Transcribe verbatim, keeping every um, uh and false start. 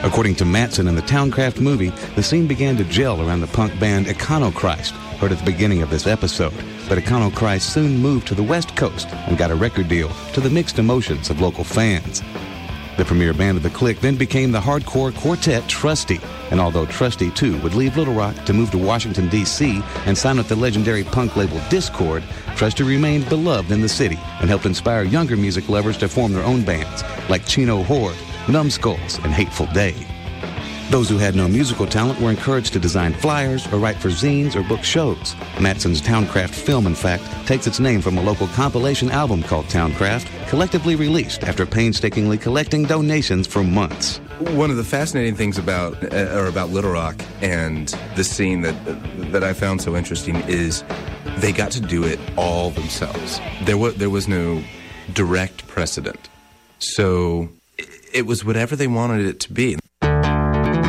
According to Matson in the Towncraft movie, the scene began to gel around the punk band Econochrist, heard at the beginning of this episode. But Econochrist soon moved to the West Coast and got a record deal, to the mixed emotions of local fans. The premier band of the clique then became the hardcore quartet Trusty, and although Trusty, too, would leave Little Rock to move to Washington, D C and sign with the legendary punk label Discord, Trusty remained beloved in the city and helped inspire younger music lovers to form their own bands, like Chino Horde, Numbskulls, and Hateful Day. Those who had no musical talent were encouraged to design flyers or write for zines or book shows. Matson's Towncraft film, in fact, takes its name from a local compilation album called Towncraft, collectively released after painstakingly collecting donations for months. One of the fascinating things about uh, or about Little Rock and the scene that that I found so interesting is they got to do it all themselves. There was there was no direct precedent, so it was whatever they wanted it to be.